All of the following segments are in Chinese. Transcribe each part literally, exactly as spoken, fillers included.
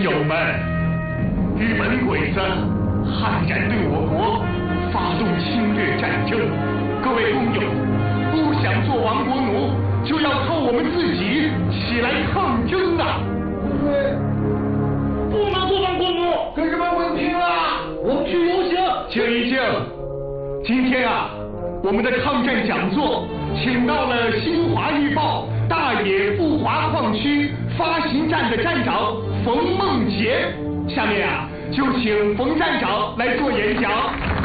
友们，日本鬼子悍然对我国发动侵略战争，各位工友，不想做亡国奴，就要靠我们自己起来抗争啊！ 不对，不能做亡国奴，跟日本鬼子拼了！我们去游行。 静一静，今天啊，我们的抗战讲座请到了新华日报大冶富华矿区发行站的站长冯梦杰，下面啊，就请冯站长来做演讲。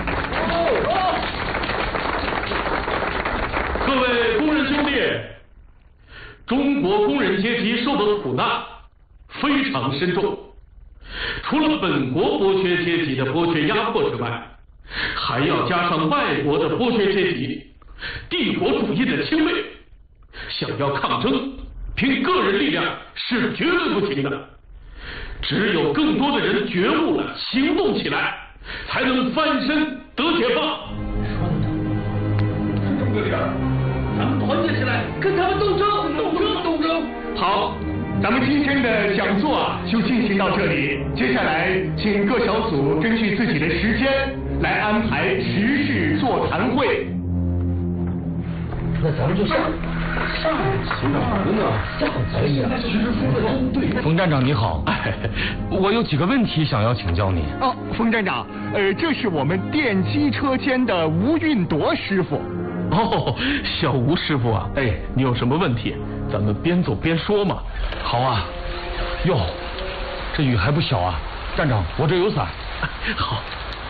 各位工人兄弟，中国工人阶级受的苦难非常深重，除了本国剥削阶级的剥削压迫之外，还要加上外国的剥削阶级、帝国主义的侵略。想要抗争，凭个人力量是绝对不行的。只有更多的人觉悟了，行动起来，才能翻身得解放。 说的对，是这么个理儿。咱们团结起来，跟他们斗争，斗争，斗争。 好，咱们今天的讲座啊，就进行到这里。接下来，请各小组根据自己的时间来安排时事座谈会。 那咱们就上上行啊，上可以啊。 冯站长你好，哎，我有几个问题想要请教你。 哦，冯站长，呃，这是我们电机车间的吴运铎师傅。 哦，小吴师傅啊，哎，你有什么问题？咱们边走边说嘛。 好啊。哟，这雨还不小啊，站长，我这有伞。 好。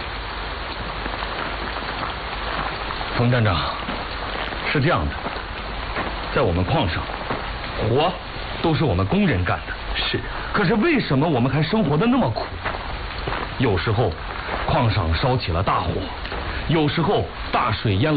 冯站长，是这样的，在我们矿上，活都是我们工人干的。 是。 可是为什么我们还生活的那么苦？有时候矿上烧起了大火，有时候大水淹了